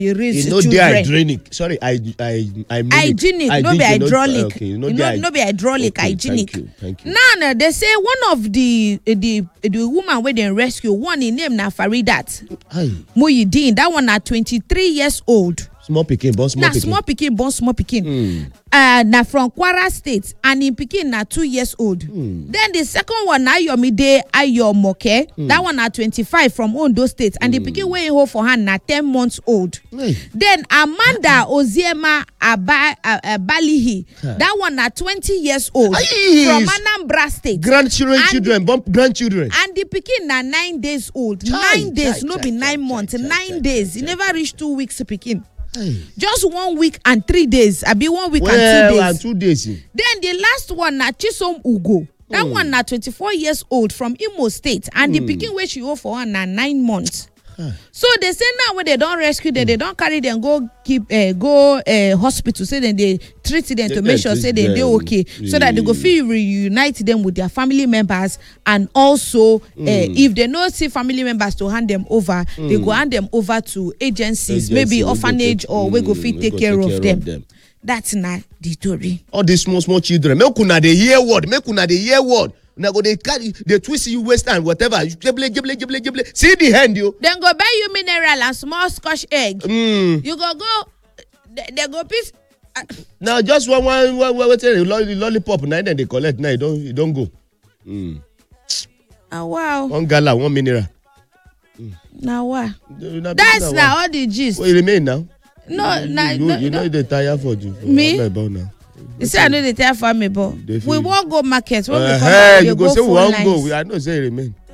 You raise You know children. they hygienic. Sorry, I Hygienic, no be hydraulic. Okay, you know no be hydraulic, okay, hygienic. Thank you. Now they say one of the woman where they rescue, one in name na Faridat Aye. Muyideen. That one na 23 years old. Small pikin, born small Na pikin. small pikin, born small pikin. Na from Kwara State, and in pikin na 2 years old. Then the second one na Ayomide Ayomoke. That one na 25 from Ondo State, and the pikin wey hold for hand na 10 months old. Hey. Then Amanda Oziema Abalihi. That one na 20 years old. Aye. From Anambra State. Grandchildren, grandchildren. And the pikin na 9 days old. Chai, 9 days, chai, no chai, be chai, 9 months. chai, 9 days. He never reach 2 weeks pikin. Hey. Just 1 week and 3 days. I be 1 week Well, and 2 days. and 2 days. Then the last one na Chisom Ugo. That one na 24 years old from Imo State, and the pikin wey she hold for one na 9 months. So they say now when they don't rescue them, they don't carry them go hospital. Say then they treat them to make sure say they okay, so that they go feel reunite them with their family members, and also if they no see family members to hand them over, they go hand them over to agencies, maybe orphanage or we go fit take care of them. That's not the story. All these small children, make una dey hear word, Una go they carry, they twist you waist and whatever. Gibble. See the hand, you. Then go buy you mineral and small Scotch egg. You go. They go piece. Now just one lollipop. Now then they collect. Now you don't go. Oh wow. 1 gala, 1 mineral. Now what? That's now all the gist. What you remain now? No, you know they tire for you. Me? Now. You say I know they tell for me, but we won't go market. When we come You back, go go say we phone won't lines. go. I know say remain.